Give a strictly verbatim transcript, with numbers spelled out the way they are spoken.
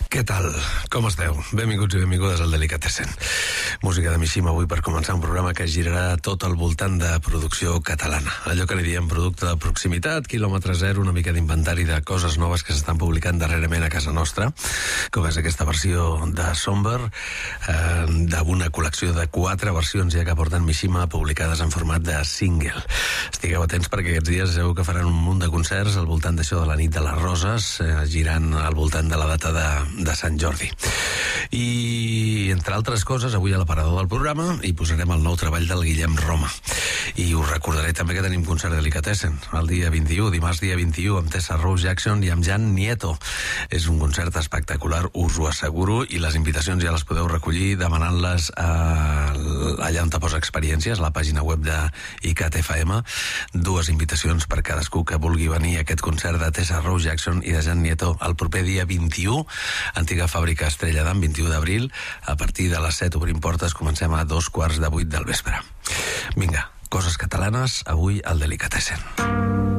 Què tal? Com esteu? Benvinguts i benvingudes al Delicatessen. Música de Mishima avui per començar un programa que girarà tot al voltant de producció catalana. Allò que li diem producte de proximitat, quilòmetre zero, una mica d'inventari de coses noves que s'estan publicant darrerament a casa nostra, com és aquesta versió de Somber, eh, d'una col·lecció de quatre versions ja que porten Mishima publicades en format de single. Estigueu atents perquè aquests dies sabeu que faran un munt de concerts al voltant d'això de la nit de les roses, eh, girant al voltant de la data de de Sant Jordi. I, entre altres coses, avui a l'aparador del programa hi posarem el nou treball del Guillem Roma. I us recordaré també que tenim concert de Delicatessen el dia vint-i-u, dimarts dia vint-i-u, amb Tessa Rose Jackson i amb Jan Nieto. És un concert espectacular, us ho asseguro, i les invitacions ja les podeu recollir demanant-les a, allà on te posa experiències, a la pàgina web de I C A T F M. Dues invitacions per cadascú que vulgui venir a aquest concert de Tessa Rose Jackson i de Jan Nieto el proper dia vint-i-u, antiga fàbrica Estrella d'Am, vint-i-u d'abril, a partir de les set obrim portes, comencem a dos quarts de vuit del vespre. Vinga, coses catalanes, avui al Delicatessen.